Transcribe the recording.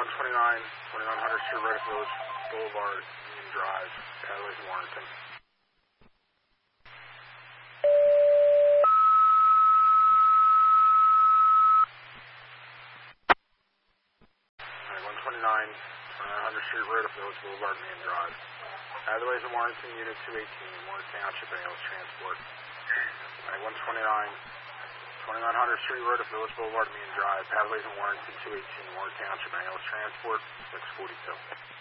129, 2900 Street, right at Village Boulevard, Union Drive, Pathways in Warrington. Alright, 129, 2900 Street, right at Village Boulevard, Union Drive. Pathways in Warrington, Unit 218, Warren Township, ambulance transport. Alright, 129, 2900 Street, right at Village Boulevard, Union Drive. Pathways in Warrington, 218, Warren Township, ambulance transport, 642.